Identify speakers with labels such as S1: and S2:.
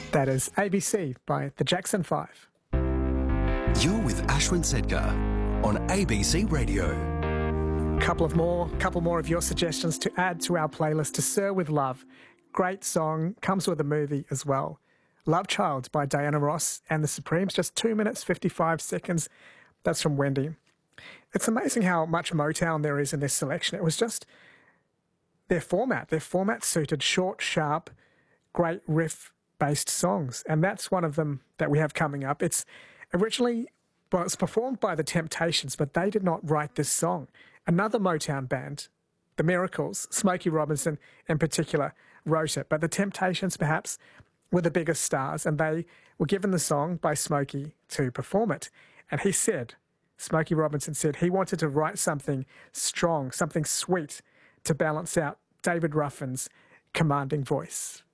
S1: That is ABC by the Jackson 5.
S2: You're with Ashwin Sedkar on ABC Radio.
S1: Couple more of your suggestions to add to our playlist to Sir with Love. Great song, comes with a movie as well. Love Child by Diana Ross and the Supremes, just 2 minutes 55 seconds. That's from Wendy. It's amazing how much Motown there is in this selection. It was just their format. Their format suited short, sharp, great riff-based songs, and that's one of them that we have coming up. It's performed by The Temptations, but they did not write this song. Another Motown band, The Miracles, Smokey Robinson in particular, wrote it, but The Temptations perhaps were the biggest stars, and they were given the song by Smokey to perform it. And he said, Smokey Robinson said he wanted to write something strong, something sweet to balance out David Ruffin's commanding voice.